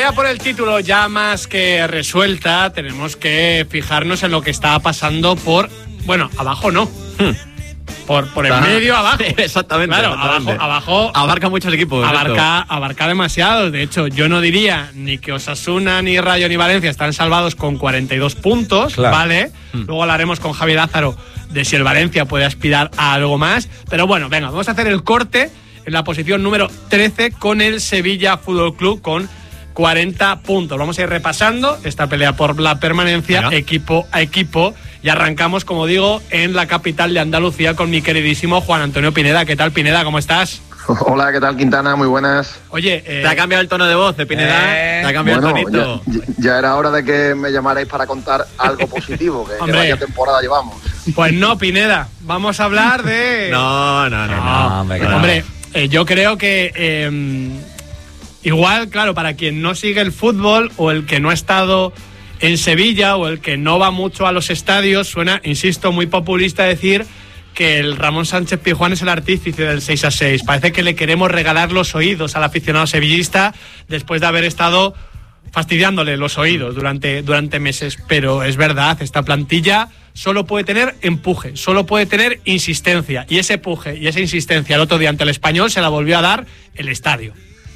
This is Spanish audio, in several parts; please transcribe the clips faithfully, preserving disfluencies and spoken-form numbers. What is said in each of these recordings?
pelea por el título ya más que resuelta, tenemos que fijarnos en lo que está pasando por... Bueno, abajo no. Hmm. Por, por el medio, abajo. Sí, exactamente. Claro, exactamente. abajo, abajo. Abarca muchos equipos. Abarca, abarca demasiado. De hecho, yo no diría ni que Osasuna, ni Rayo, ni Valencia están salvados con cuarenta y dos puntos, claro. ¿Vale? Hmm. Luego hablaremos con Javi Lázaro de si el Valencia puede aspirar a algo más. Pero bueno, venga, vamos a hacer el corte en la posición número trece con el Sevilla Fútbol Club con cuarenta puntos. Vamos a ir repasando esta pelea por la permanencia, venga, equipo a equipo. Y arrancamos, como digo, en la capital de Andalucía con mi queridísimo Juan Antonio Pineda. ¿Qué tal, Pineda? ¿Cómo estás? Hola, ¿qué tal, Quintana? Muy buenas. Oye, eh... te ha cambiado el tono de voz de Pineda. Eh... Te ha cambiado bueno, el tonito. Ya, ya era hora de que me llamarais para contar algo positivo, que, que vaya temporada llevamos. Pues no, Pineda. Vamos a hablar de... no, no, no, no. no hombre, no. hombre eh, yo creo que... Eh, igual, claro, para quien no sigue el fútbol o el que no ha estado en Sevilla o el que no va mucho a los estadios, suena, insisto, muy populista decir que el Ramón Sánchez Pizjuán es el artífice del seis a seis. Parece que le queremos regalar los oídos al aficionado sevillista después de haber estado fastidiándole los oídos durante, durante meses. Pero es verdad, esta plantilla solo puede tener empuje, solo puede tener insistencia. Y ese empuje y esa insistencia el otro día ante el Español se la volvió a dar el estadio.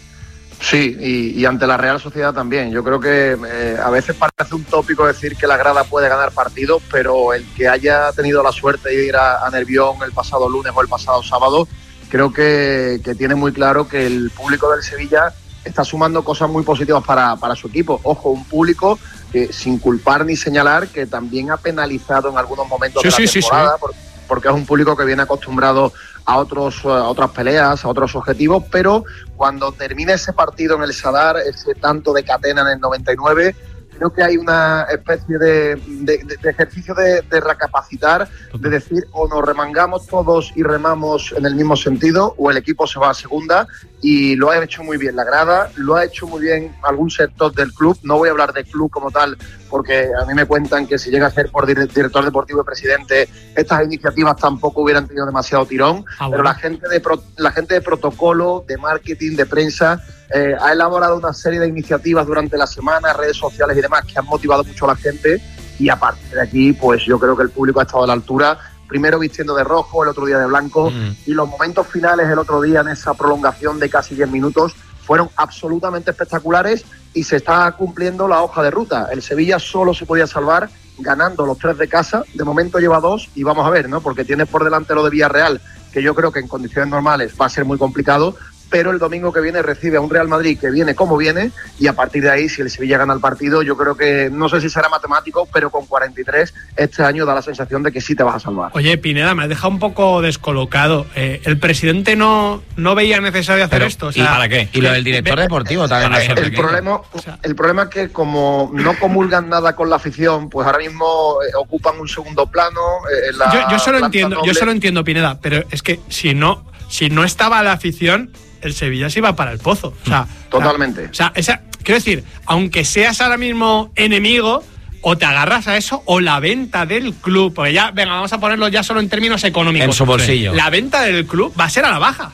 Sí, y, y ante la Real Sociedad también. Yo creo que eh, a veces parece un tópico decir que la grada puede ganar partidos, pero el que haya tenido la suerte de ir a, a Nervión el pasado lunes o el pasado sábado, creo que, que tiene muy claro que el público del Sevilla está sumando cosas muy positivas para, para su equipo. Ojo, un público que, sin culpar ni señalar, que también ha penalizado en algunos momentos sí, de la sí, temporada, sí, sí. Porque, porque es un público que viene acostumbrado a otros a otras peleas, a otros objetivos, pero cuando termina ese partido en el Sadar, ese tanto de Catena en el noventa y nueve, creo que hay una especie de, de, de ejercicio de, de recapacitar, de decir o nos remangamos todos y remamos en el mismo sentido o el equipo se va a segunda, y lo ha hecho muy bien la grada, lo ha hecho muy bien algún sector del club. No voy a hablar de club como tal porque a mí me cuentan que si llega a ser por director deportivo y presidente estas iniciativas tampoco hubieran tenido demasiado tirón, ah, bueno. Pero la gente de pro, la gente de protocolo, de marketing, de prensa eh, ha elaborado una serie de iniciativas durante la semana, redes sociales y demás, que han motivado mucho a la gente, y a partir de aquí pues yo creo que el público ha estado a la altura, primero vistiendo de rojo, el otro día de blanco, mm. y los momentos finales el otro día en esa prolongación de casi diez minutos fueron absolutamente espectaculares, y se está cumpliendo la hoja de ruta. El Sevilla solo se podía salvar ganando los tres de casa, de momento lleva dos, y vamos a ver, ¿no? Porque tiene por delante lo de Villarreal, que yo creo que en condiciones normales va a ser muy complicado, pero el domingo que viene recibe a un Real Madrid que viene como viene, y a partir de ahí, si el Sevilla gana el partido, yo creo que, no sé si será matemático, pero con cuarenta y tres este año da la sensación de que sí te vas a salvar. Oye, Pineda, me has dejado un poco descolocado. Eh, ¿El presidente no, no veía necesario hacer pero, esto? O sea, ¿y para qué? Y lo del director ve, deportivo también. El, el, problema, el problema es que como no comulgan nada con la afición, pues ahora mismo eh, ocupan un segundo plano. Eh, la, yo, yo solo entiendo, noble. yo solo entiendo, Pineda, pero es que si no, si no estaba la afición, el Sevilla se iba para el pozo. O sea, totalmente. O sea, esa, quiero decir, aunque seas ahora mismo enemigo, o te agarras a eso, o la venta del club, porque ya, venga, vamos a ponerlo ya solo en términos económicos. En su bolsillo. La venta del club va a ser a la baja.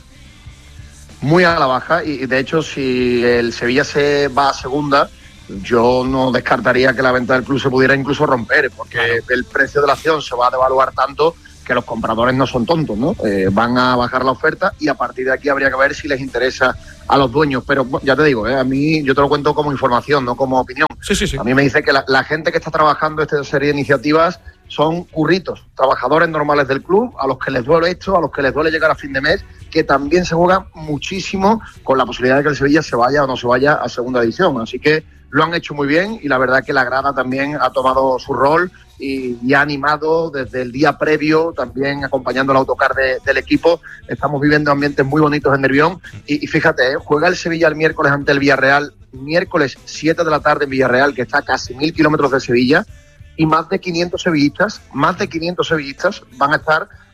Muy a la baja, y de hecho, si el Sevilla se va a segunda, yo no descartaría que la venta del club se pudiera incluso romper, porque claro, el precio de la acción se va a devaluar tanto que los compradores no son tontos, ¿no? Eh, van a bajar la oferta, y a partir de aquí habría que ver si les interesa a los dueños. Pero ya te digo, ¿eh? a mí yo te lo cuento como información, no como opinión. Sí, sí, sí. A mí me dice que la, la gente que está trabajando esta serie de iniciativas son curritos, trabajadores normales del club, a los que les duele esto, a los que les duele llegar a fin de mes, que también se juegan muchísimo con la posibilidad de que el Sevilla se vaya o no se vaya a segunda división. Así que lo han hecho muy bien, y la verdad que la grada también ha tomado su rol y, y ha animado desde el día previo, también acompañando el autocar de, del equipo. Estamos viviendo ambientes muy bonitos en Nervión, y, y fíjate, ¿eh? juega el Sevilla el miércoles ante el Villarreal, miércoles siete de la tarde en Villarreal, que está a casi mil kilómetros de Sevilla, y más de quinientos sevillistas, más de quinientos sevillistas van a estar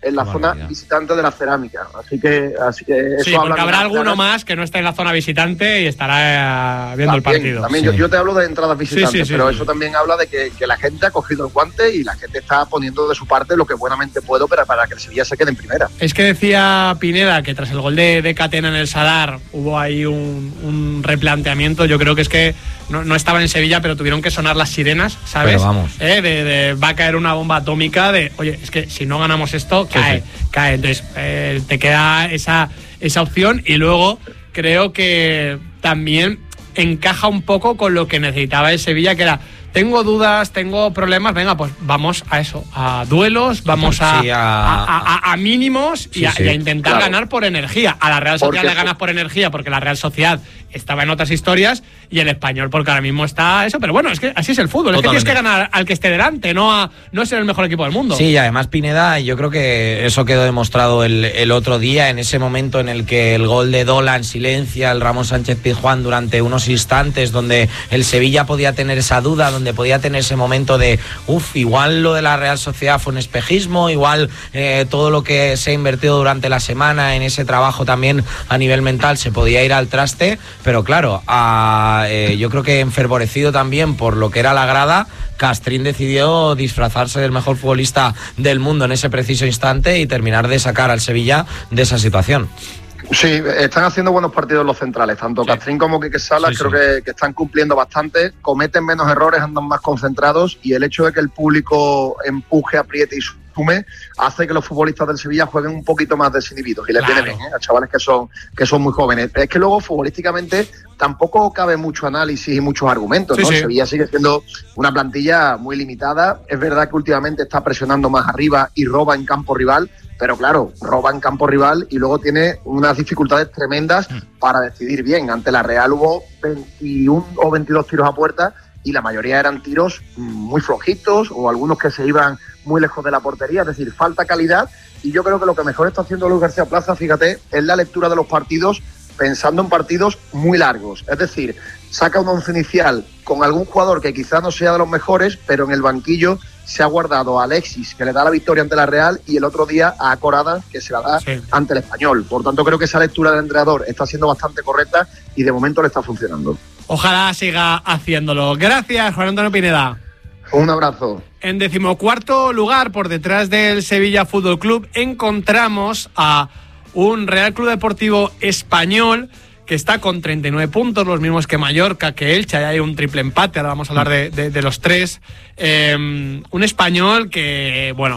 en la zona visitante de la Cerámica. Así que, así que eso sí, porque habrá alguno ganas. más que no esté en la zona visitante y estará viendo también, el partido. También sí. yo, yo te hablo de entradas visitantes, sí, sí, sí, sí, pero sí. eso también habla de que, que la gente ha cogido el guante y la gente está poniendo de su parte lo que buenamente puedo para, para que el Sevilla se quede en primera. Es que decía Pineda que tras el gol de, de Catena en el Sadar hubo ahí un, un replanteamiento. Yo creo que es que no, no estaban en Sevilla, pero tuvieron que sonar las sirenas, ¿sabes? Pero vamos. Eh, de, de, va a caer una bomba atómica de, oye, es que si no ganamos esto, cae, sí, sí. cae. Entonces eh, te queda esa, esa opción y luego creo que también encaja un poco con lo que necesitaba el Sevilla, que era, tengo dudas, tengo problemas, venga, pues vamos a eso, a duelos, vamos a, sí, a, a, a, a mínimos sí, y, a, sí. y a intentar claro. ganar por energía. A la Real Sociedad porque le ganas por energía porque la Real Sociedad estaba en otras historias y el Español porque ahora mismo está eso, pero bueno, es que así es el fútbol. Totalmente. Es que tienes que ganar al que esté delante, no a no ser el mejor equipo del mundo. Sí, y además Pineda, yo creo que eso quedó demostrado el, el otro día, en ese momento en el que el gol de Dolan silencia el Ramón Sánchez Pizjuán durante unos instantes, donde el Sevilla podía tener esa duda, donde podía tener ese momento de uff, igual lo de la Real Sociedad fue un espejismo, igual eh, todo lo que se ha invertido durante la semana en ese trabajo también a nivel mental se podía ir al traste, pero claro, a, eh, yo creo que enfervorecido también por lo que era la grada, Castrín decidió disfrazarse del mejor futbolista del mundo en ese preciso instante y terminar de sacar al Sevilla de esa situación. Sí, están haciendo buenos partidos los centrales, tanto sí. Castrín como Quique Salas, sí, creo sí. Que, que están cumpliendo bastante, cometen menos errores, andan más concentrados y el hecho de que el público empuje, apriete y sume hace que los futbolistas del Sevilla jueguen un poquito más desinhibidos y les claro. viene bien, ¿eh? A chavales que son, que son muy jóvenes. Es que luego futbolísticamente tampoco cabe mucho análisis y muchos argumentos, ¿no? Sí, sí. El Sevilla sigue siendo una plantilla muy limitada, es verdad que últimamente está presionando más arriba y roba en campo rival, pero claro, roba en campo rival y luego tiene unas dificultades tremendas para decidir bien. Ante la Real hubo veintiuno o veintidós tiros a puerta y la mayoría eran tiros muy flojitos o algunos que se iban muy lejos de la portería, es decir, falta calidad y yo creo que lo que mejor está haciendo Luis García Plaza, fíjate, es la lectura de los partidos pensando en partidos muy largos, es decir, saca un once inicial con algún jugador que quizá no sea de los mejores, pero en el banquillo se ha guardado a Alexis, que le da la victoria ante la Real, y el otro día a Corada, que se la da sí. ante el Español. Por tanto, creo que esa lectura del entrenador está siendo bastante correcta y de momento le está funcionando. Ojalá siga haciéndolo. Gracias, Juan Antonio Pineda. Un abrazo. En decimocuarto lugar, por detrás del Sevilla Fútbol Club, encontramos a un Real Club Deportivo Español que está con treinta y nueve puntos, los mismos que Mallorca, que Elche, hay un triple empate, ahora vamos a hablar de, de, de los tres. Eh, un Español que, bueno,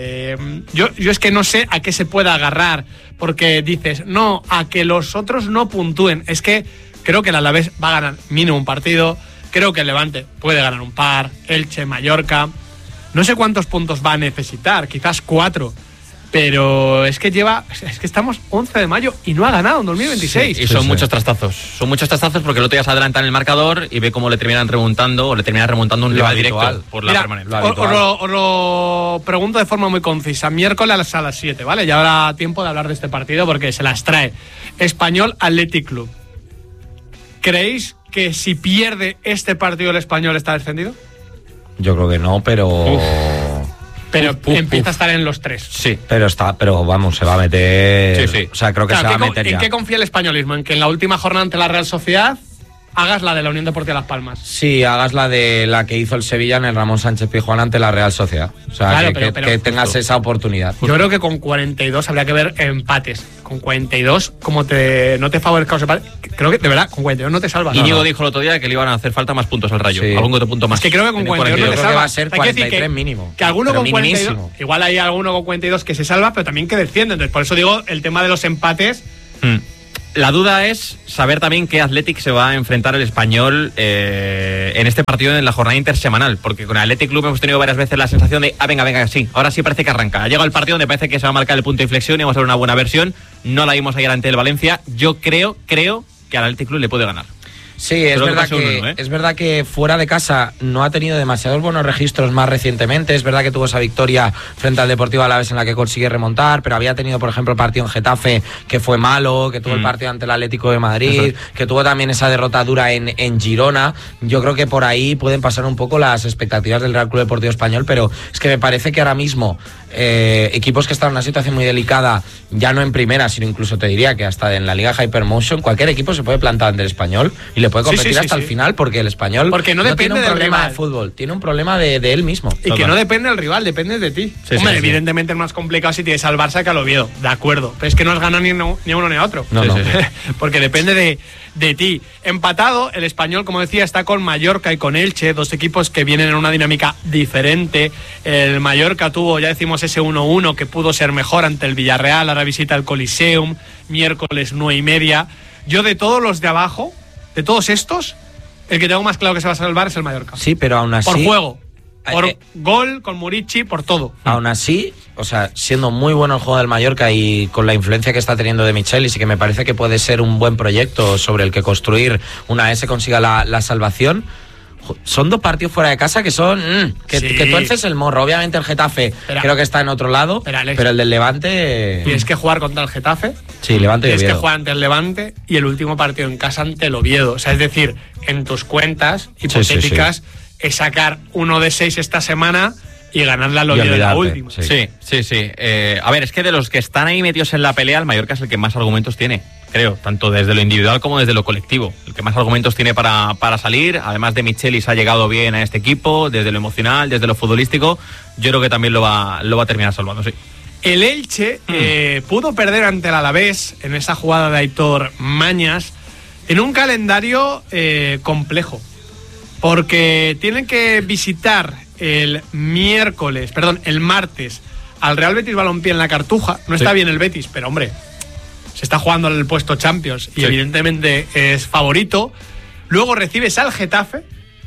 eh, yo, yo es que no sé a qué se pueda agarrar, porque dices, no, a que los otros no puntúen. Es que creo que el Alavés va a ganar mínimo un partido, creo que el Levante puede ganar un par, Elche, Mallorca, no sé cuántos puntos va a necesitar, quizás cuatro. Pero es que lleva, es que estamos once de mayo y no ha ganado en dos mil veintiséis. Sí, y son sí, muchos sí. trastazos. Son muchos trastazos porque el otro día se adelanta en el marcador y ve cómo le terminan remontando o le termina remontando un rival directo por la Mira, permanencia. Os lo, os lo pregunto de forma muy concisa. Miércoles a las siete, ¿vale? Ya habrá tiempo de hablar de este partido porque se las trae. Español Athletic Club. ¿Creéis que si pierde este partido el Español está descendido? Yo creo que no, pero... Uf. Pero uf, uf, empieza uf. a estar en los tres. Sí, pero está, pero vamos, se va a meter. Sí, sí. O sea, creo que claro, se va a meter ¿En ya. qué confía el españolismo? ¿En que en la última jornada ante la Real Sociedad hagas la de la Unión Deportiva Las Palmas? Sí, hagas la de la que hizo el Sevilla en el Ramón Sánchez Pizjuán ante la Real Sociedad. O sea, claro, que, pero, pero, que tengas justo. esa oportunidad. Yo creo que con cuarenta y dos habría que ver empates. Con cuarenta y dos, como te, no te favorezca los empates, creo que de verdad, con cuarenta y dos no te salvas. Íñigo no, no. dijo el otro día que le iban a hacer falta más puntos al Rayo. Sí. Algún otro punto más. Es que creo que con cuarenta y dos no te salvas. Va a ser cuarenta y tres que, mínimo. Que alguno con cuarenta y dos, igual hay alguno con cuarenta y dos que se salva, pero también que desciende. Entonces, por eso digo el tema de los empates. Hmm. La duda es saber también qué Athletic se va a enfrentar el Español eh, en este partido en la jornada intersemanal, porque con el Athletic Club hemos tenido varias veces la sensación de, ah, venga, venga, sí, ahora sí parece que arranca. Ha llegado el partido donde parece que se va a marcar el punto de inflexión y vamos a ver una buena versión. No la vimos ayer ante el Valencia. Yo creo, creo que al Athletic Club le puede ganar. Sí, es verdad que, que uno, ¿eh? es verdad que fuera de casa no ha tenido demasiados buenos registros más recientemente. Es verdad que tuvo esa victoria frente al Deportivo Alavés en la que consigue remontar, pero había tenido, por ejemplo, el partido en Getafe que fue malo, que tuvo mm. el partido ante el Atlético de Madrid, Eso. que tuvo también esa derrota dura en, en Girona. Yo creo que por ahí pueden pasar un poco las expectativas del Real Club Deportivo Español, pero es que me parece que ahora mismo eh, equipos que están en una situación muy delicada, ya no en primera, sino incluso te diría que hasta en la Liga Hypermotion, cualquier equipo se puede plantar ante el Español y le puede competir sí, sí, hasta sí, el sí. final, porque el Español porque no, no depende tiene un del problema rival. de fútbol, tiene un problema de, de él mismo. Y Total. que no depende del rival, depende de ti. Sí, Hombre, sí, evidentemente sí. es más complicado si tienes al Barça que al Oviedo, de acuerdo, pero es que no has ganado ni, no, ni uno ni a otro. No, sí, no. Sí, sí. Porque depende de, de ti. Empatado, el Español, como decía, está con Mallorca y con Elche, dos equipos que vienen en una dinámica diferente. El Mallorca tuvo, ya decimos, ese uno uno que pudo ser mejor ante el Villarreal, ahora visita el Coliseum, miércoles nueve y media. Yo de todos los de abajo, de todos estos, el que tengo más claro que se va a salvar es el Mallorca. Sí, pero aún así... Por juego, por eh, gol, con Murici, por todo. Aún así, o sea, siendo muy bueno el juego del Mallorca y con la influencia que está teniendo de Michelis, y que me parece que puede ser un buen proyecto sobre el que construir una vez se consiga la, la salvación... Son dos partidos fuera de casa que son... Mmm, que, sí. que tuerces el morro. Obviamente el Getafe pero, creo que está en otro lado, pero, Alex, pero el del Levante... Tienes que jugar contra el Getafe. Sí, Levante y Tienes Oviedo. que jugar ante el Levante y el último partido en casa ante el Oviedo. O sea, es decir, en tus cuentas hipotéticas sí, sí, sí. es sacar uno de seis esta semana y ganarle al Oviedo en la última. Sí, sí, sí. sí. Eh, a ver, es que de los que están ahí metidos en la pelea, el Mallorca es el que más argumentos tiene. Creo, tanto desde lo individual como desde lo colectivo. El que más argumentos tiene para, para salir, además de Michelis ha llegado bien a este equipo, desde lo emocional, desde lo futbolístico, yo creo que también lo va, lo va a terminar salvando, sí. El Elche mm. eh, pudo perder ante el Alavés en esa jugada de Aitor Mañas en un calendario eh, complejo, porque tienen que visitar el miércoles, perdón, el martes al Real Betis Balompié en la Cartuja. No está sí. bien el Betis, pero hombre... se está jugando el puesto Champions y sí. evidentemente es favorito. Luego recibes al Getafe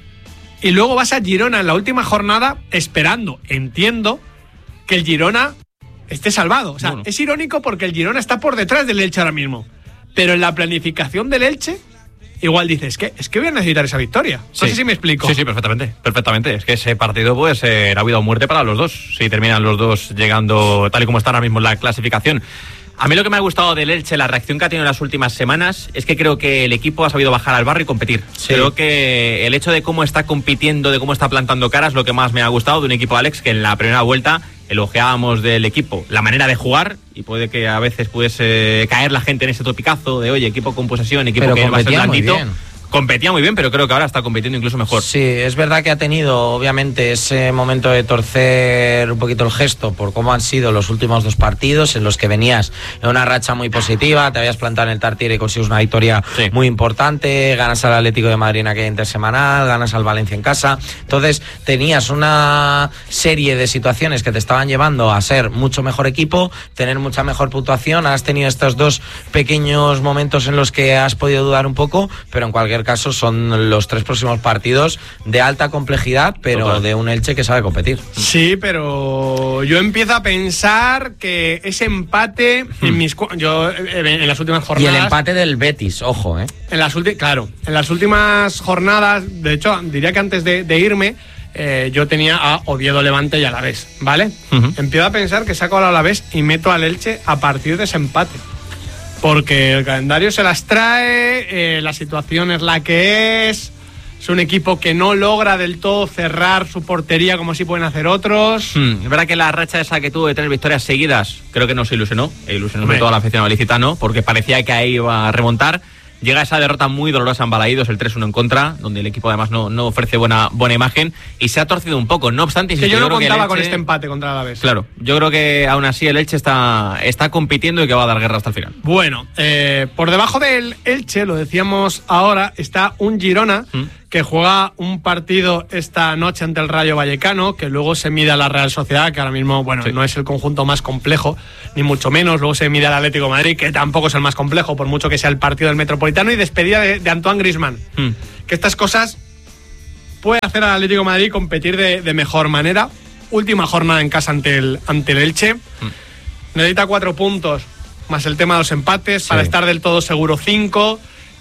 y luego vas a Girona en la última jornada esperando, entiendo, que el Girona esté salvado. O sea, bueno. es irónico porque el Girona está por detrás del Elche ahora mismo. Pero en la planificación del Elche, igual dices, ¿qué? Es que voy a necesitar esa victoria. No sí. sé si me explico. Sí, sí, perfectamente. Perfectamente. Es que ese partido puede ser a vida o muerte para los dos. Si terminan los dos llegando tal y como están ahora mismo en la clasificación. A mí lo que me ha gustado del Elche, la reacción que ha tenido en las últimas semanas, es que creo que el equipo ha sabido bajar al barro y competir. Sí. Creo que el hecho de cómo está compitiendo, de cómo está plantando caras, lo que más me ha gustado de un equipo, Alex, que en la primera vuelta elogiábamos del equipo la manera de jugar, y puede que a veces pudiese caer la gente en ese topicazo de, oye, equipo con posesión, equipo pero que va a ser blandito. Competía muy bien, pero creo que ahora está compitiendo incluso mejor. Sí, es verdad que ha tenido, obviamente, ese momento de torcer un poquito el gesto por cómo han sido los últimos dos partidos, en los que venías en una racha muy positiva, te habías plantado en el Tartiere y consigues una victoria sí. muy importante, ganas al Atlético de Madrid en aquella intersemanal, ganas al Valencia en casa. Entonces, tenías una serie de situaciones que te estaban llevando a ser mucho mejor equipo, tener mucha mejor puntuación. Has tenido estos dos pequeños momentos en los que has podido dudar un poco, pero en cualquier caso son los tres próximos partidos de alta complejidad, pero Total. de un Elche que sabe competir. Sí, pero yo empiezo a pensar que ese empate hmm. en mis yo en las últimas jornadas y el empate del Betis, ojo, eh. En las últimas, claro, en las últimas jornadas, de hecho, diría que antes de, de irme eh, yo tenía a Oviedo, Levante y Alavés, ¿vale? Uh-huh. Empiezo a pensar que saco al Alavés y meto al Elche a partir de ese empate. Porque el calendario se las trae, eh, la situación es la que es, es un equipo que no logra del todo cerrar su portería como sí pueden hacer otros. Hmm, es verdad que la racha esa que tuvo de tres victorias seguidas creo que nos ilusionó, e ilusionó sobre toda la afición ilicitana, porque parecía que ahí iba a remontar. Llega esa derrota muy dolorosa en Balaídos, el tres uno en contra, donde el equipo además no, no ofrece buena, buena imagen y se ha torcido un poco. No obstante, que yo, yo no contaba Elche, con este empate contra el Alavés. Claro, yo creo que aún así el Elche está, está compitiendo y que va a dar guerra hasta el final. Bueno, eh, por debajo del Elche, lo decíamos ahora, está un Girona ¿Mm? que juega un partido esta noche ante el Rayo Vallecano, que luego se mide a la Real Sociedad, que ahora mismo, bueno, sí. no es el conjunto más complejo, ni mucho menos. Luego se mide al Atlético de Madrid, que tampoco es el más complejo, por mucho que sea el partido del Metropolitano, y despedida de, de Antoine Griezmann. Mm. Que estas cosas puede hacer al Atlético de Madrid competir de, de mejor manera. Última jornada en casa ante el, ante el Elche. Mm. Necesita cuatro puntos, más el tema de los empates, sí. para estar del todo seguro cinco.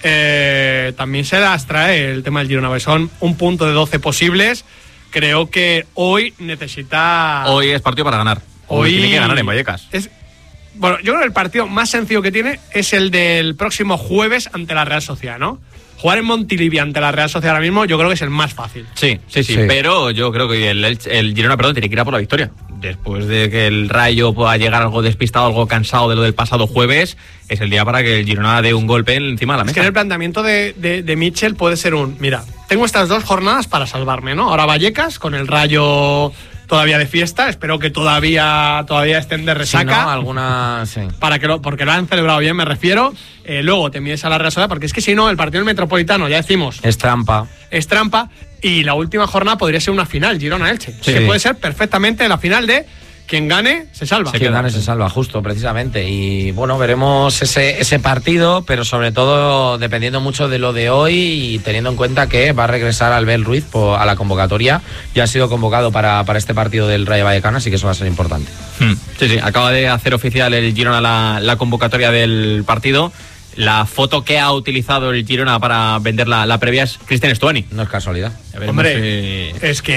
Eh, también se las trae el tema del Girona, son un punto de doce posibles. Creo que hoy necesita... Hoy es partido para ganar. Hoy, hoy tiene que ganar en Vallecas. Es, bueno, yo creo que el partido más sencillo que tiene es el del próximo jueves ante la Real Sociedad, ¿no? Jugar en Montilivi ante la Real Sociedad ahora mismo yo creo que es el más fácil. Sí, sí, sí, sí. Pero yo creo que el, el, el Girona, perdón, tiene que ir a por la victoria. después de que el Rayo pueda llegar algo despistado, algo cansado de lo del pasado jueves, es el día para que el Girona dé un golpe encima de la mesa. Es que en el planteamiento de, de, de Mitchell puede ser un, mira, tengo estas dos jornadas para salvarme, ¿no? Ahora Vallecas, con el Rayo todavía de fiesta, espero que todavía todavía estén de resaca. Sí, ¿no? Alguna, sí. Para que lo, porque lo han celebrado bien, me refiero. Eh, luego te mides a la Real Sociedad, porque es que si no, el partido del Metropolitano, ya decimos, es trampa. Es trampa, y la última jornada podría ser una final, Girona-Elche. Sí. Que puede ser perfectamente la final de quien gane se salva. Quien gane se salva, justo, precisamente. Y bueno, veremos ese, ese partido, pero sobre todo dependiendo mucho de lo de hoy y teniendo en cuenta que va a regresar Albert Ruiz por, a la convocatoria. Ya ha sido convocado para, para este partido del Rayo Vallecano, así que eso va a ser importante. Hmm. Sí, sí, acaba de hacer oficial el Girona la, la convocatoria del partido. La foto que ha utilizado el Girona para vender la, la previa es Cristian Stuani. No es casualidad. Hombre, si... es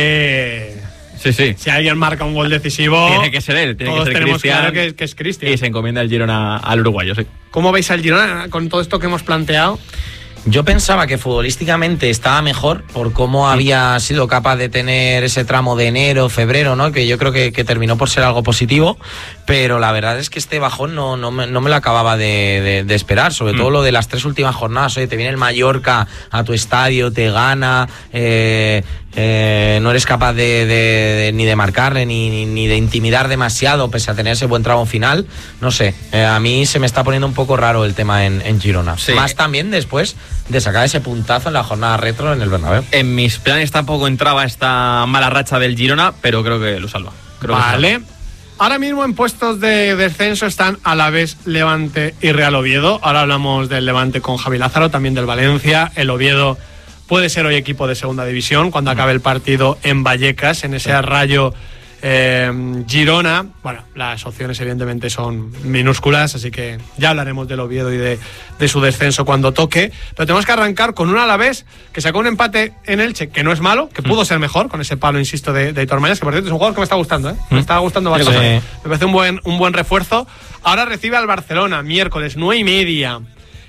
que... Sí, sí. Si alguien marca un gol decisivo, tiene que ser él, tiene todos que ser tenemos Cristian, claro que, que es Cristian. Y se encomienda el Girona al uruguayo, sí. ¿Cómo veis al Girona con todo esto que hemos planteado? Yo pensaba que futbolísticamente estaba mejor por cómo había sido capaz de tener ese tramo de enero, febrero, ¿no? Que yo creo que, que terminó por ser algo positivo, pero la verdad es que este bajón no, no, me, no me lo acababa de, de, de esperar, sobre mm. todo lo de las tres últimas jornadas. Oye, te viene el Mallorca a tu estadio, te gana, eh, eh, no eres capaz de, de, de, ni de marcarle ni, ni, ni de intimidar demasiado pese a tener ese buen tramo final. No sé, eh, a mí se me está poniendo un poco raro el tema en, en Girona. Sí. Más también después de sacar ese puntazo en la jornada retro en el Bernabéu. En mis planes tampoco entraba esta mala racha del Girona, pero creo que lo salva. Creo vale. Que salva. Ahora mismo en puestos de descenso están Alavés, Levante y Real Oviedo. Ahora hablamos del Levante con Javi Lázaro, también del Valencia. El Oviedo puede ser hoy equipo de segunda división cuando acabe el partido en Vallecas, en ese sí. Rayo eh, Girona. Bueno, las opciones evidentemente son minúsculas, así que ya hablaremos del Oviedo y de, de su descenso cuando toque. Pero tenemos que arrancar con un Alavés que sacó un empate en Elche, que no es malo, que pudo mm. ser mejor con ese palo, insisto, de, de Aitor Mañas, que por cierto es un jugador que me está gustando, ¿eh? Mm. Me está gustando bastante. Sí. Me parece un buen, un buen refuerzo. Ahora recibe al Barcelona, miércoles, nueve y media.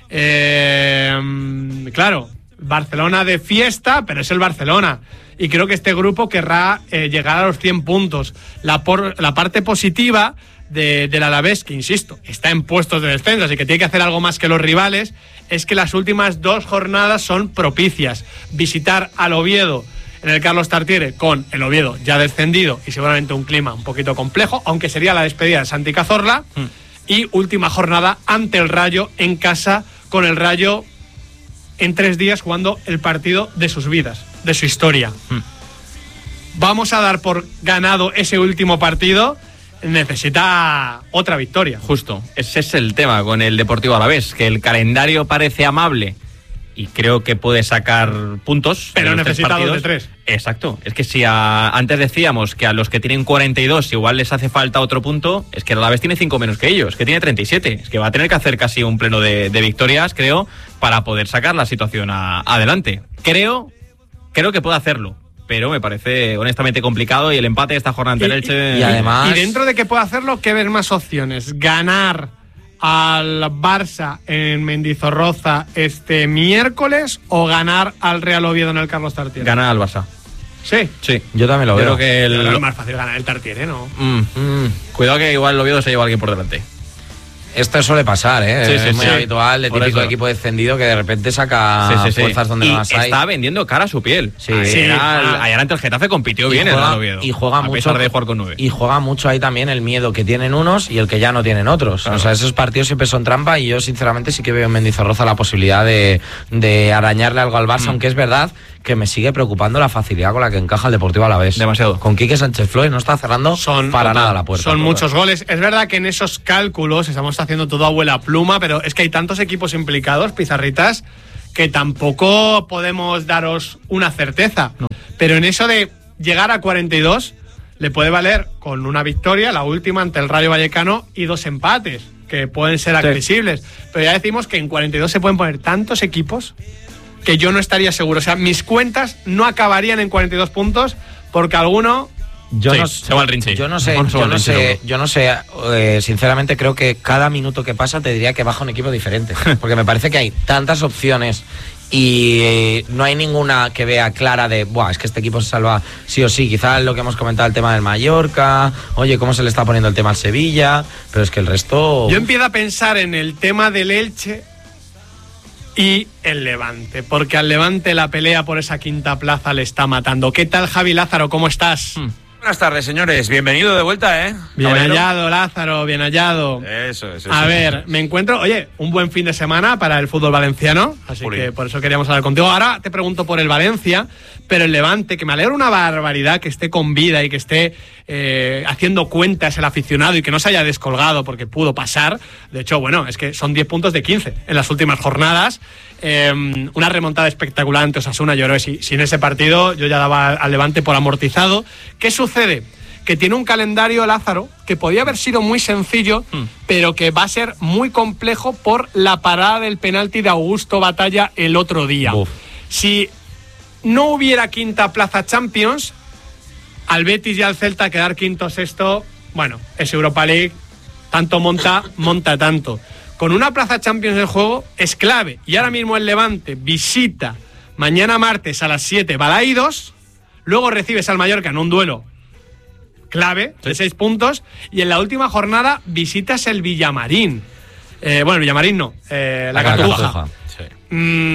Eh, claro, Barcelona de fiesta, pero es el Barcelona. Y creo que este grupo querrá eh, llegar a los cien puntos. La, por, la parte positiva de, del Alavés, que insisto, está en puestos de descenso, así que tiene que hacer algo más que los rivales, es que las últimas dos jornadas son propicias. Visitar al Oviedo en el Carlos Tartiere, con el Oviedo ya descendido y seguramente un clima un poquito complejo, aunque sería la despedida de Santi Cazorla, mm. y última jornada ante el Rayo en casa, con el Rayo en tres días jugando el partido de sus vidas, de su historia. Hmm. Vamos a dar por ganado ese último partido. Necesita otra victoria. Justo, ese es el tema con el Deportivo Alavés, que el calendario parece amable y creo que puede sacar puntos. Pero necesita dos de tres. Exacto, es que si a, antes decíamos que a los que tienen cuarenta y dos igual les hace falta otro punto, es que el Alavés tiene cinco menos que ellos, que tiene treinta y siete. Es que va a tener que hacer casi un pleno de, de victorias, creo, para poder sacar la situación a, adelante. Creo, creo que puede hacerlo, pero me parece honestamente complicado, y el empate de esta jornada ante el Elche... Y, y además... Y dentro de que puede hacerlo, ¿qué ver más opciones? Ganar al Barça en Mendizorroza este miércoles o ganar al Real Oviedo en el Carlos Tartiere. Ganar al Barça. Sí, sí, yo también lo creo veo. Que el... es más fácil ganar el Tartiere, ¿no? Mm, mm. Cuidado que igual el Oviedo se lleva a alguien por delante. Esto suele pasar, ¿eh? Sí, es sí, muy sí. habitual, de típico equipo descendido que de repente saca sí, sí, fuerzas sí. donde y no las hay. Está vendiendo cara a su piel. Sí, sí. Allá ante el Getafe compitió y bien juega, el Oviedo. Y juega a mucho, pesar de jugar con nueve. Y juega mucho ahí también el miedo que tienen unos y el que ya no tienen otros. Claro. O sea, esos partidos siempre son trampa, y yo sinceramente sí que veo en Mendizorroza la posibilidad de, de arañarle algo al Barça, mm. aunque es verdad que me sigue preocupando la facilidad con la que encaja el Deportivo Alavés. Demasiado. Con Quique Sánchez Flores no está cerrando son, para total, nada la puerta. Son total. muchos goles. Es verdad que en esos cálculos estamos haciendo todo a abuela pluma, pero es que hay tantos equipos implicados, Pizarritas, que tampoco podemos daros una certeza. No. Pero en eso de llegar a cuarenta y dos, le puede valer con una victoria, la última ante el Rayo Vallecano, y dos empates, que pueden ser accesibles. Sí. Pero ya decimos que en cuarenta y dos se pueden poner tantos equipos que yo no estaría seguro. O sea, mis cuentas no acabarían en cuarenta y dos puntos, porque alguno... Yo, sí, no, se va al rinche. yo no sé, yo no sé, yo no sé, eh, sinceramente creo que cada minuto que pasa te diría que baja un equipo diferente, porque me parece que hay tantas opciones y eh, no hay ninguna que vea clara de, buah, es que este equipo se salva sí o sí. Quizás lo que hemos comentado, el tema del Mallorca, oye, cómo se le está poniendo el tema al Sevilla, pero es que el resto... Yo empiezo a pensar en el tema del Elche y el Levante, porque al Levante la pelea por esa quinta plaza le está matando. ¿Qué tal, Javi Lázaro? ¿Cómo estás? Hmm. Buenas tardes, señores. Bienvenido de vuelta, ¿eh? Bien Caballero. hallado, Lázaro, bien hallado. Eso, eso. A eso, ver, eso. me encuentro, oye, un buen fin de semana para el fútbol valenciano, así Jolín. que por eso queríamos hablar contigo. Ahora te pregunto por el Valencia, pero el Levante, que me alegra una barbaridad que esté con vida y que esté eh, haciendo cuentas el aficionado y que no se haya descolgado porque pudo pasar. De hecho, bueno, es que son diez puntos de quince en las últimas jornadas. Eh, una remontada espectacular ante Osasuna. Yo creo que si, si en ese partido yo ya daba al Levante por amortizado. ¿Qué sucede? Que tiene un calendario, Lázaro, que podía haber sido muy sencillo, mm. pero que va a ser muy complejo por la parada del penalti de Augusto Batalla el otro día. Uf. Si no hubiera quinta plaza Champions, al Betis y al Celta quedar quinto sexto, bueno, es Europa League, tanto monta, monta tanto. Con una plaza Champions del juego es clave. Y ahora mismo el Levante visita mañana martes a las siete Balaídos, luego recibes al Mallorca en un duelo clave de seis puntos y en la última jornada visitas el Villamarín. Eh, bueno, el Villamarín no, eh, la, la Cartuja. Cartuja. Sí.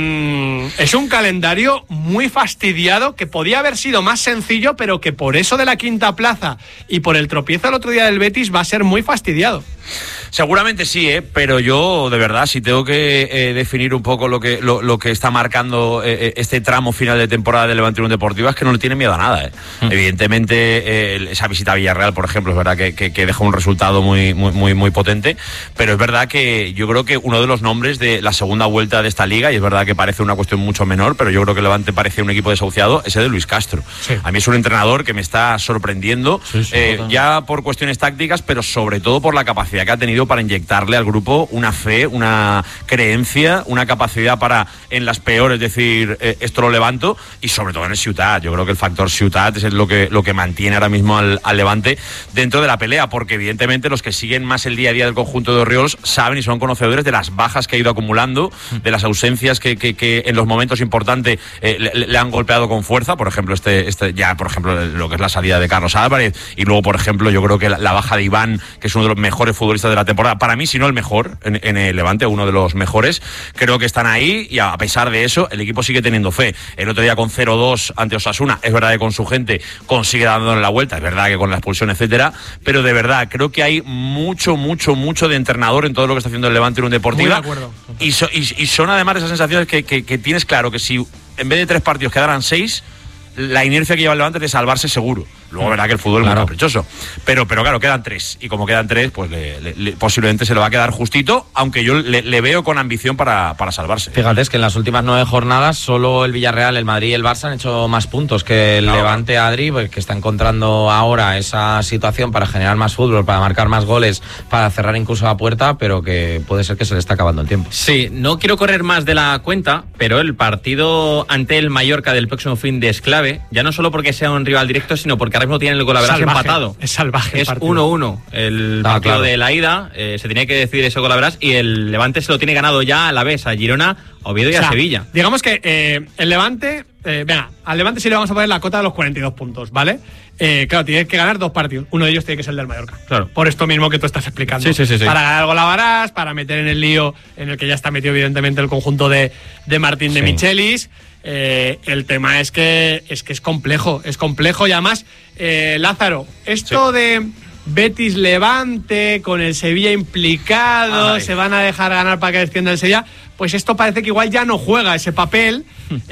Mm, es un calendario muy fastidiado que podía haber sido más sencillo, pero que por eso de la quinta plaza y por el tropiezo el otro día del Betis va a ser muy fastidiado. Seguramente sí, ¿eh? Pero yo, de verdad, si tengo que eh, definir un poco lo que lo, lo que está marcando eh, este tramo final de temporada del Levante Unión Deportiva, es que no le tiene miedo a nada, ¿eh? Mm. Evidentemente, eh, esa visita a Villarreal, por ejemplo, es verdad que, que, que deja un resultado muy, muy, muy, muy potente, pero es verdad que yo creo que uno de los nombres de la segunda vuelta de esta liga, y es verdad que parece una cuestión mucho menor, pero yo creo que el Levante parece un equipo desahuciado, ese de Luis Castro. Sí. A mí es un entrenador que me está sorprendiendo, sí, sí, eh, ya por cuestiones tácticas, pero sobre todo por la capacidad que ha tenido para inyectarle al grupo una fe, una creencia, una capacidad para, en las peores, decir, eh, esto lo levanto, y sobre todo en el Ciutat. Yo creo que el factor Ciutat es lo que, lo que mantiene ahora mismo al, al Levante dentro de la pelea, porque evidentemente los que siguen más el día a día del conjunto de Oriols saben y son conocedores de las bajas que ha ido acumulando, de las ausencias que, que, que en los momentos importantes eh, le, le han golpeado con fuerza. Por ejemplo, este, este ya por ejemplo lo que es la salida de Carlos Álvarez, y luego por ejemplo yo creo que la, la baja de Iván, que es uno de los mejores futbolistas de la temporada, para mí si no el mejor en, en el Levante, uno de los mejores, creo que están ahí, y a pesar de eso el equipo sigue teniendo fe. El otro día con cero dos ante Osasuna, es verdad que con su gente consigue dándole la vuelta, es verdad que con la expulsión, etcétera, pero de verdad creo que hay mucho, mucho, mucho de entrenador en todo lo que está haciendo el Levante en un Deportiva. Muy de acuerdo. Y, so, y, y son además esas sensaciones que, que, que tienes claro que si en vez de tres partidos quedaran seis, la inercia que lleva el Levante es de salvarse seguro. Luego verá que el fútbol claro. es muy caprichoso. Pero, pero claro, quedan tres. Y como quedan tres, pues le, le, le, posiblemente se le va a quedar justito, aunque yo le, le veo con ambición para, para salvarse. Fíjate, es que en las últimas nueve jornadas solo el Villarreal, el Madrid y el Barça han hecho más puntos que el claro. Levante Adri, pues, que está encontrando ahora esa situación para generar más fútbol, para marcar más goles, para cerrar incluso la puerta, pero que puede ser que se le está acabando el tiempo. Sí, no quiero correr más de la cuenta, pero el partido ante el Mallorca del próximo fin de es clave, ya no solo porque sea un rival directo, sino porque ahora mismo tienen el golaveras empatado. Es salvaje. Es uno uno el ah, partido claro. de la ida. Eh, se tenía que decidir ese golaveras y el Levante se lo tiene ganado ya a la vez, a Girona, a Oviedo y o sea, a Sevilla. Digamos que eh, el Levante, eh, venga, al Levante sí le vamos a poner la cota de los cuarenta y dos puntos, ¿vale? Eh, claro, tiene que ganar dos partidos. Uno de ellos tiene que ser el del Mallorca. Claro. Por esto mismo que tú estás explicando. Sí, sí, sí, sí. Para ganar el golaveras, para meter en el lío en el que ya está metido evidentemente el conjunto de, de Martín sí. de Michelis. Eh, el tema es que es que es complejo, es complejo y además, eh, Lázaro, esto sí. de Betis Levante con el Sevilla implicado, Ay. se van a dejar ganar para que descienda el Sevilla, pues esto parece que igual ya no juega ese papel,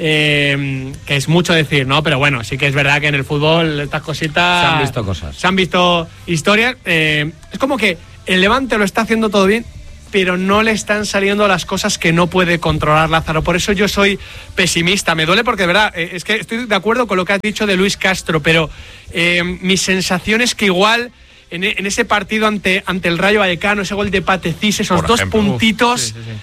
eh, que es mucho decir, ¿no? Pero bueno, sí que es verdad que en el fútbol estas cositas... Se han visto cosas. Se han visto historias. Eh, es como que el Levante lo está haciendo todo bien, pero no le están saliendo las cosas que no puede controlar Lázaro. Por eso yo soy pesimista. Me duele porque, de verdad, eh, es que estoy de acuerdo con lo que has dicho de Luis Castro, pero eh, mi sensación es que igual en, en ese partido ante, ante el Rayo Vallecano, ese gol de Patecís, esos Por dos ejemplo. puntitos... Uf, sí, sí, sí.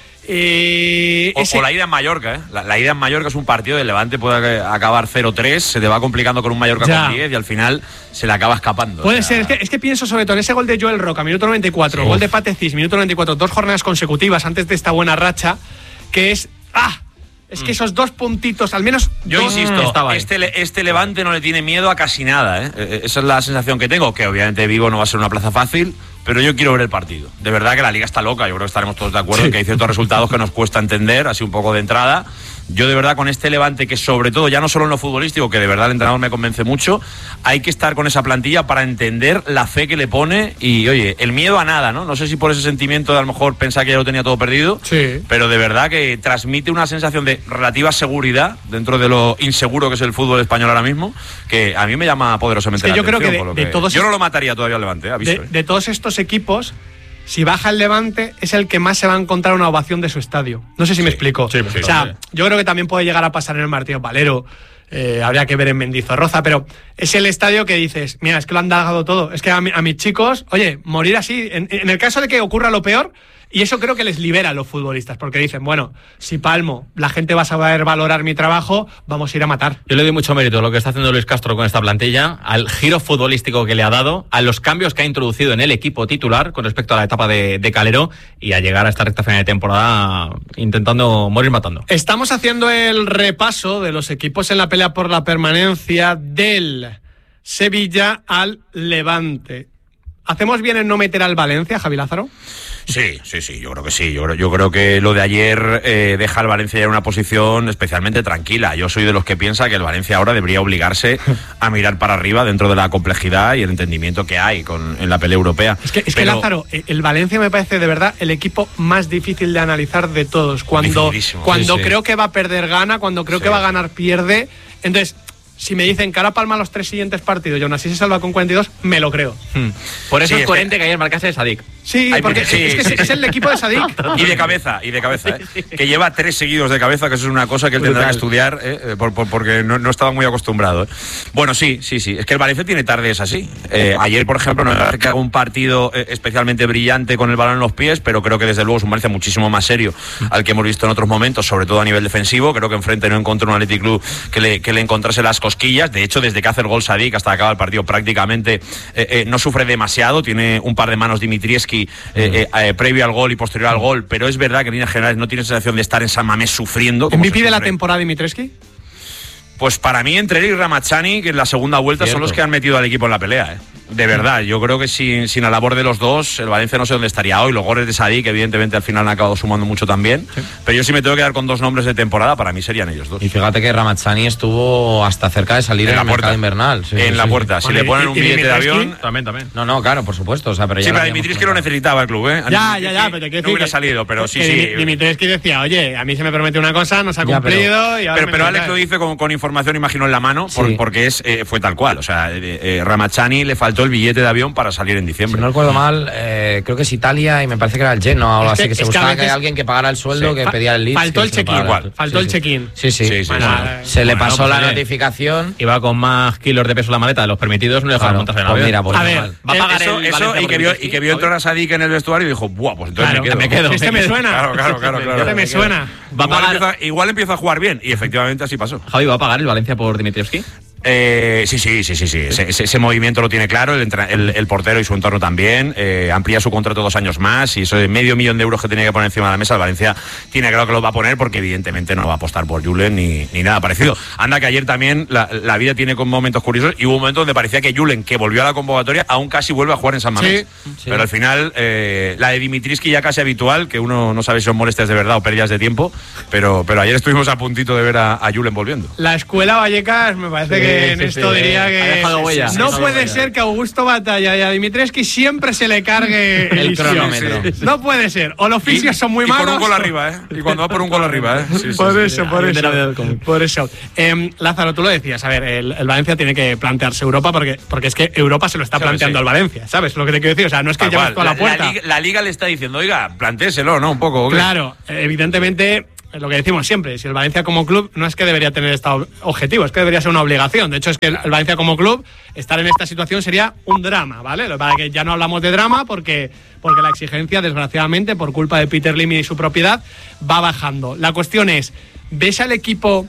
Eh, o, ese... o la ida en Mallorca, ¿eh? La, la ida en Mallorca es un partido de Levante, puede acabar cero tres, se te va complicando con un Mallorca ya. con diez y al final se le acaba escapando. Puede o sea... ser, es que, es que pienso sobre todo en ese gol de Joel Roca, minuto noventa y cuatro, sí. gol de Patecís, minuto noventa y cuatro, dos jornadas consecutivas antes de esta buena racha, que es... ¡Ah! Es que esos dos puntitos, al menos. Yo dos, insisto, este, este Levante no le tiene miedo a casi nada, ¿eh? Esa es la sensación que tengo, que obviamente Vigo no va a ser una plaza fácil, pero yo quiero ver el partido. De verdad que la Liga está loca, yo creo que estaremos todos de acuerdo, sí, en que hay ciertos resultados que nos cuesta entender, así un poco de entrada. Yo de verdad con este Levante, que sobre todo, ya no solo en lo futbolístico, que de verdad el entrenador me convence mucho, hay que estar con esa plantilla para entender la fe que le pone y, oye, el miedo a nada, ¿no? No sé si por ese sentimiento de a lo mejor pensar que ya lo tenía todo perdido, sí, pero de verdad que transmite una sensación de relativa seguridad dentro de lo inseguro que es el fútbol español ahora mismo, que a mí me llama poderosamente es que la yo atención. Creo que de, por lo de que todos yo no lo mataría todavía al Levante, ¿eh? Aviso, de, ¿eh? de todos estos equipos, si baja el Levante, es el que más se va a encontrar una ovación de su estadio. No sé si sí, me explico. Sí, sí, o sea, sí, yo creo que también puede llegar a pasar en el Martínez Valero. Eh, habría que ver en Mendizorroza, pero es el estadio que dices, mira, es que lo han dado todo. Es que a, mi, a mis chicos, oye, morir así, en, en el caso de que ocurra lo peor, y eso creo que les libera a los futbolistas, porque dicen, bueno, si palmo, la gente va a saber valorar mi trabajo, vamos a ir a matar. Yo le doy mucho mérito a lo que está haciendo Luis Castro con esta plantilla, al giro futbolístico que le ha dado, a los cambios que ha introducido en el equipo titular con respecto a la etapa de, de Calero y a llegar a esta recta final de temporada intentando morir matando. Estamos haciendo el repaso de los equipos en la pelea por la permanencia del Sevilla al Levante. ¿Hacemos bien en no meter al Valencia, Javi Lázaro? Sí, sí, sí, yo creo que sí. Yo creo, yo creo que lo de ayer eh, deja al Valencia ya en una posición especialmente tranquila. Yo soy de los que piensa que el Valencia ahora debería obligarse a mirar para arriba dentro de la complejidad y el entendimiento que hay con, en la pelea europea. Es que, es Pero, que Lázaro, el Valencia me parece de verdad el equipo más difícil de analizar de todos. Cuando, cuando sí, sí. creo que va a perder gana, cuando creo sí. que va a ganar pierde. Entonces, si me dicen que ahora palma los tres siguientes partidos y aún así se salva con cuarenta y dos, me lo creo. Hmm. Por eso sí, es coherente que ayer marcase Sadik. Sí, Ay, porque sí, es que sí, es sí. el equipo de Sadik. Y de cabeza, y de cabeza, ¿eh? Que lleva tres seguidos de cabeza, que eso es una cosa que él tendrá que estudiar, ¿eh? por, por, porque no, no estaba muy acostumbrado, ¿eh? Bueno, sí, sí, sí. Es que el Valencia tiene tardes así. Eh, ayer, por ejemplo, no es que haga un partido eh, especialmente brillante con el balón en los pies, pero creo que desde luego es un Valencia muchísimo más serio al que hemos visto en otros momentos, sobre todo a nivel defensivo. Creo que enfrente no encontró un Athletic Club que le, que le encontrase las cosquillas. De hecho, desde que hace el gol Sadik hasta que acaba el partido prácticamente eh, eh, no sufre demasiado. Tiene un par de manos Dimitrievski eh, eh, eh, previo al gol y posterior al gol, pero es verdad que en líneas generales no tiene sensación de estar en San Mamés sufriendo. ¿M V P de la temporada Dimitrievski? Pues para mí, entre él y Ramazani, que en la segunda vuelta Cierto. son los que han metido al equipo en la pelea, ¿eh? De verdad, yo creo que sin, sin la labor de los dos, el Valencia no sé dónde estaría hoy. Los goles de Sadik, que evidentemente al final han acabado sumando mucho también. Sí. Pero yo sí me tengo que quedar con dos nombres de temporada, para mí serían ellos dos. Y fíjate que Ramazani estuvo hasta cerca de salir en, en la mercado invernal. Sí, en sí, la sí. puerta. Si bueno, le ponen y, un y billete de avión. También, también. No, no, claro, por supuesto. O sea, pero ya sí, pero Dimitrievski lo necesitaba el club, ¿eh? Ya, ya, ya, pero te quiero no hubiera que, salido, pero sí, que sí. Dimitrievski decía, oye, a mí se me prometió una cosa, no se ha ya, cumplido. Pero, y ahora pero, pero Alex lo dice con, con información, imagino, en la mano, por, sí. porque es eh, fue tal cual. O sea, eh, eh, Ramazani le faltó el billete de avión para salir en diciembre. Si no recuerdo mal, eh, creo que es Italia y me parece que era el Genoa o algo así, que se buscaba que, que alguien que pagara el sueldo, sí. que pedía el Leeds. Faltó el check-in, igual. Faltó sí, el check-in. Sí, sí. sí, sí bueno, bueno, se le pasó bueno, pues, la oye, notificación. Iba con más kilos de peso la maleta de los permitidos, no le dejaron montarse en el pues avión. Mira, pues a ver, va a pagar eso, el eso y, que vio, y que vio entrar a Sadik en el vestuario y dijo, buah, pues entonces claro, me quedo. Me quedo. Este me suena. Claro, claro, claro. claro Este me suena. Va a igual, pagar... empieza, igual empieza a jugar bien y efectivamente así pasó. Javi, ¿va a pagar el Valencia por Dimitrievski? Eh, sí, sí, sí, sí, sí. Ese, ese, ese movimiento lo tiene claro, el, el, el portero y su entorno también. Eh, amplía su contrato dos años más y eso de medio millón de euros que tenía que poner encima de la mesa, el Valencia tiene claro que lo va a poner porque evidentemente no va a apostar por Julen ni, ni nada parecido. Anda que ayer también la, la vida tiene con momentos curiosos y hubo un momento donde parecía que Julen, que volvió a la convocatoria, aún casi vuelve a jugar en San Mamés. Sí, sí. Pero al final, eh, la de Dimitrievski ya casi habitual, que uno no sabe si son molestias de verdad o pérdidas de tiempo, pero, pero ayer estuvimos a puntito de ver a, a Julen volviendo. La escuela Vallecas me parece sí, que en sí, esto sí, diría que ha dejado huella, no ha dejado puede huella. ser que Augusto Batalla y a Dimitrievski siempre se le cargue el, el cronómetro. Sí, sí. No puede ser. O los fisios son muy y malos. Y por un gol arriba, ¿eh? Y cuando va por un gol arriba, ¿eh? Sí, sí, por, sí, eso, sí. por eso, por eso, por eso. Eh, Lázaro, tú lo decías. A ver, el, el Valencia tiene que plantearse Europa porque, porque es que Europa se lo está ¿sabes? planteando Sí. al Valencia. ¿Sabes lo que te quiero decir? O sea, no es que llames tú a la puerta. La, la, liga, la Liga le está diciendo, oiga, plantéselo, ¿no? Un poco. ¿okay? Claro, evidentemente. Lo que decimos siempre, si el Valencia como club no es que debería tener este objetivo, es que debería ser una obligación. De hecho, es que el Valencia como club, estar en esta situación sería un drama, ¿vale? Para que ya no hablamos de drama porque, porque la exigencia, desgraciadamente, por culpa de Peter Lim y su propiedad, va bajando. La cuestión es, ¿ves al equipo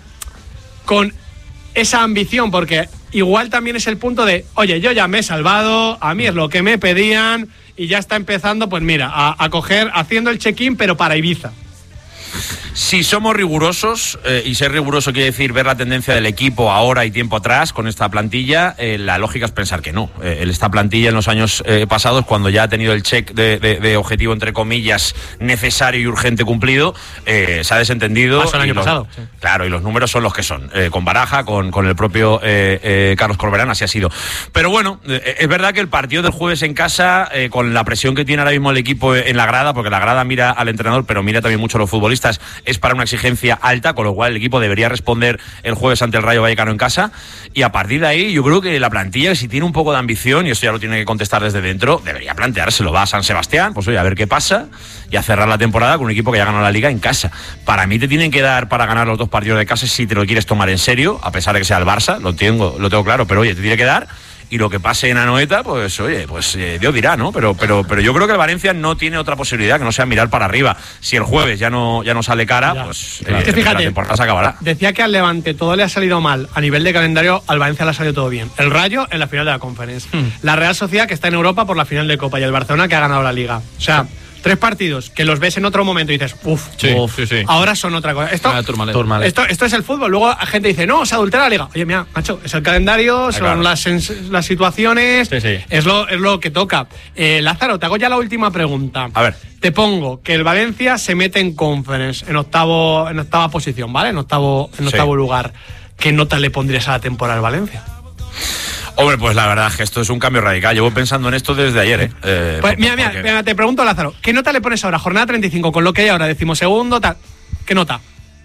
con esa ambición? Porque igual también es el punto de, oye, yo ya me he salvado, a mí es lo que me pedían y ya está empezando, pues mira, a, a coger, haciendo el check-in, pero para Ibiza. Si somos rigurosos, eh, y ser riguroso quiere decir ver la tendencia del equipo ahora y tiempo atrás con esta plantilla, eh, la lógica es pensar que no. Eh, esta plantilla en los años eh, pasados, cuando ya ha tenido el check de, de, de objetivo, entre comillas, necesario y urgente cumplido, eh, se ha desentendido. Pasó el año los, pasado. Sí. Claro, y los números son los que son. Eh, con Baraja, con, con el propio eh, eh, Carlos Corberán, así ha sido. Pero bueno, eh, es verdad que el partido del jueves en casa, eh, con la presión que tiene ahora mismo el equipo en la grada, porque la grada mira al entrenador, pero mira también mucho a los futbolistas, es para una exigencia alta, con lo cual el equipo debería responder el jueves ante el Rayo Vallecano en casa, y a partir de ahí yo creo que la plantilla, si tiene un poco de ambición, y esto ya lo tiene que contestar desde dentro, debería planteárselo. Va a San Sebastián, pues oye, a ver qué pasa, y a cerrar la temporada con un equipo que ya ganó la Liga en casa. Para mí te tienen que dar para ganar los dos partidos de casa si te lo quieres tomar en serio, a pesar de que sea el Barça, lo tengo, lo tengo claro, pero oye, te tiene que dar. Y lo que pase en Anoeta, pues oye, pues eh, Dios dirá, ¿no? Pero, pero, pero yo creo que el Valencia no tiene otra posibilidad que no sea mirar para arriba. Si el jueves ya no, ya no sale cara, ya. pues claro. eh, es que fíjate, la temporada se acabará. Decía que al Levante todo le ha salido mal a nivel de calendario, al Valencia le ha salido todo bien. El Rayo en la final de la Conference, hmm. la Real Sociedad que está en Europa por la final de Copa y el Barcelona que ha ganado la Liga. O sea, tres partidos que los ves en otro momento y dices, uff, sí, sí, sí. ahora son otra cosa. Esto, ah, turmalet. esto, esto es el fútbol. Luego la gente dice, no, se adultera la Liga. Oye, mira, macho, es el calendario, ah, son claro. las, las situaciones, sí, sí. Es, lo, es lo que toca. Eh, Lázaro, te hago ya la última pregunta. A ver. Te pongo que el Valencia se mete en Conference, en octavo, en octava posición, ¿vale? En octavo, en octavo sí. lugar. ¿Qué nota le pondrías a la temporada al Valencia? Hombre, pues la verdad es que esto es un cambio radical. Llevo pensando en esto desde ayer, ¿eh? eh pues mira, mira, porque... mira, te pregunto, Lázaro, ¿qué nota le pones ahora? Jornada treinta y cinco, con lo que hay ahora, decimosegundo, tal. ¿Qué nota?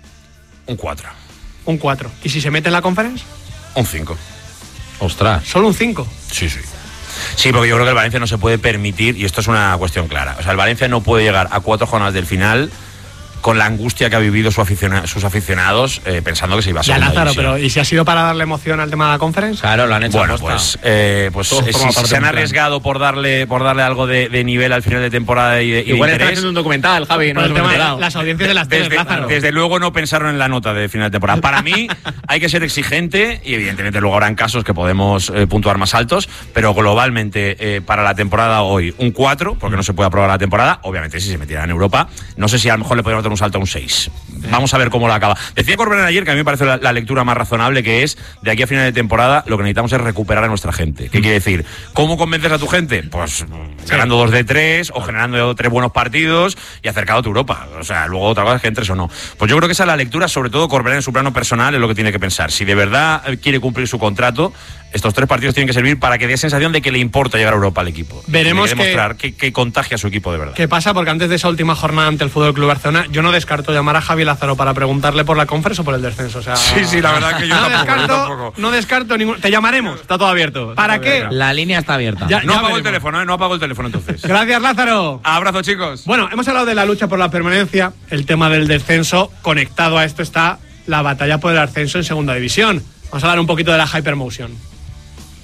Un cuatro. Un cuatro. ¿Y si se mete en la Conference? Un cinco. Ostras. ¿Solo un cinco? Sí, sí. Sí, porque yo creo que el Valencia no se puede permitir, y esto es una cuestión clara, o sea, el Valencia no puede llegar a cuatro jornadas del final con la angustia que ha vivido su aficiona, sus aficionados, eh, pensando que se iba a ser. Ya, Lázaro, pero ¿y si ha sido para darle emoción al tema de la Conference? Claro, lo han hecho. Bueno, pues, eh, pues eh, si, si se han arriesgado por darle por darle algo de, de nivel al final de temporada y de, y igual de está haciendo un documental, Javi, no el tema de las audiencias de las desde, tres, Lázaro. Desde luego no pensaron en la nota de final de temporada. Para mí hay que ser exigente y evidentemente luego habrán casos que podemos eh, puntuar más altos, pero globalmente eh, para la temporada hoy un cuatro, porque no se puede aprobar la temporada. Obviamente si se metiera en Europa, no sé si a lo mejor le podemos dar un salto a un seis. Vamos a ver cómo lo acaba. Decía Corberán ayer, que a mí me parece la, la lectura más razonable, que es, de aquí a final de temporada, lo que necesitamos es recuperar a nuestra gente. ¿Qué quiere decir? ¿Cómo convences a tu gente? Pues sí. ganando dos de tres, o generando tres buenos partidos y acercado a tu Europa. O sea, luego otra cosa es que entres o no. Pues yo creo que esa es la lectura, sobre todo Corberán en su plano personal, es lo que tiene que pensar. Si de verdad quiere cumplir su contrato, estos tres partidos tienen que servir para que dé sensación de que le importa llegar a Europa al equipo. Veremos que demostrar que, que contagia a su equipo de verdad. ¿Qué pasa? Porque antes de esa última jornada ante el Fútbol Club Barcelona, yo no descarto llamar a Javi Lázaro para preguntarle por la Conference o por el descenso. O sea, sí, sí, la verdad que yo no tampoco, descarto, yo tampoco. No descarto ningún. Te llamaremos. Está todo abierto. ¿Para qué? Abierto. La línea está abierta. Ya, no ya apago el teléfono, ¿eh? No apago el teléfono entonces. Gracias, Lázaro. Abrazo, chicos. Bueno, hemos hablado de la lucha por la permanencia, el tema del descenso. Conectado a esto está la batalla por el ascenso en segunda división. Vamos a hablar un poquito de la Hypermotion.